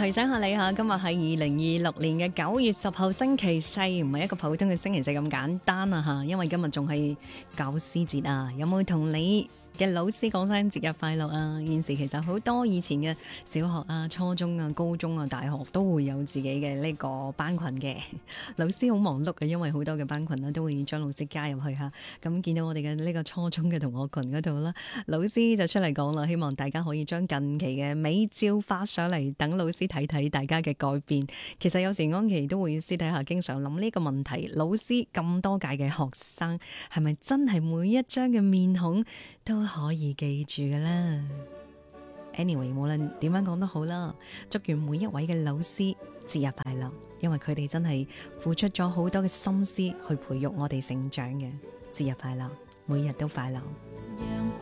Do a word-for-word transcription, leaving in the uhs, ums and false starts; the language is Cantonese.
提醒下你吓，今日係二零二六年嘅九月十號星期四，唔係一個普通嘅星期四咁簡單啊吓，因為今日仲係教師節啊，有冇同你嘅老師講聲節日快樂啊？現時其實好多以前嘅小學啊、初中啊、高中啊、大學都會有自己嘅呢個班群嘅，老師好忙碌嘅，因為好多嘅班群啦都會將老師加入去吓。咁見到我哋嘅呢個初中嘅同學群嗰度啦，老師就出嚟講啦，希望大家可以將近期嘅美照發上嚟，等老師睇睇大家嘅改變。其實有時安琪都會私底下經常諗呢個問題，老師咁多屆嘅學生，係咪真係每一張嘅面孔都可以記住㗎啦 ？Anyway， 無論點樣講都好啦，祝願每一位嘅老師節日快樂，因為佢哋真係付出咗好多嘅心思去培育我哋成長嘅。節日快樂，每日都快樂。